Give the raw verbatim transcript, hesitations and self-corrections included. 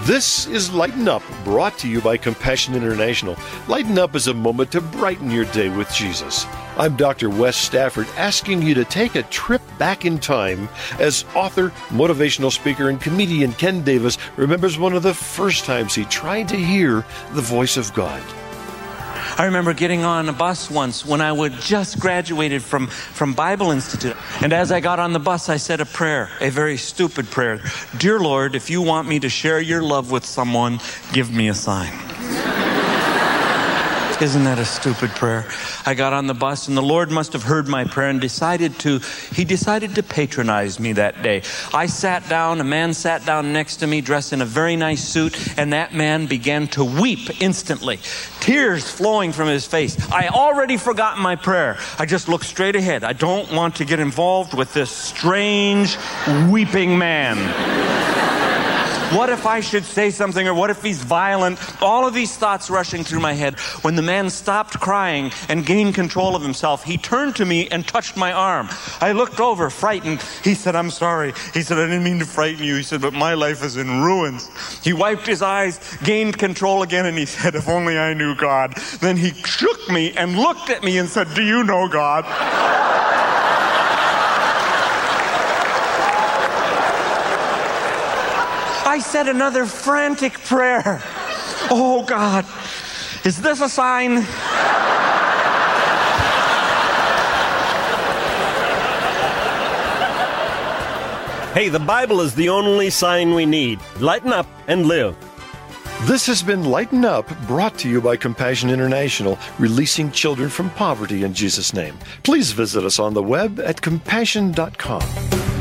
This is Lighten Up, brought to you by Compassion International. Lighten Up is a moment to brighten your day with Jesus. I'm Doctor Wes Stafford, asking you to take a trip back in time as author, motivational speaker, and comedian Ken Davis remembers one of the first times he tried to hear the voice of God. I remember getting on a bus once when I would just graduated from, from Bible Institute. And as I got on the bus, I said a prayer, a very stupid prayer. Dear Lord, if you want me to share your love with someone, give me a sign. Isn't that a stupid prayer? I got on the bus and the Lord must have heard my prayer and decided to, he decided to patronize me that day. I sat down, a man sat down next to me dressed in a very nice suit, and that man began to weep instantly. Tears flowing from his face. I already forgotten my prayer. I just looked straight ahead. I don't want to get involved with this strange, weeping man. What if I should say something, or what if he's violent? All of these thoughts rushing through my head. When the man stopped crying and gained control of himself, he turned to me and touched my arm. I looked over, frightened. He said, I'm sorry. He said, I didn't mean to frighten you. He said, but my life is in ruins. He wiped his eyes, gained control again, and he said, if only I knew God. Then he shook me and looked at me and said, do you know God? I said another frantic prayer. Oh, God, is this a sign? Hey, the Bible is the only sign we need. Lighten up and live. This has been Lighten Up, brought to you by Compassion International, releasing children from poverty in Jesus' name. Please visit us on the web at compassion dot com.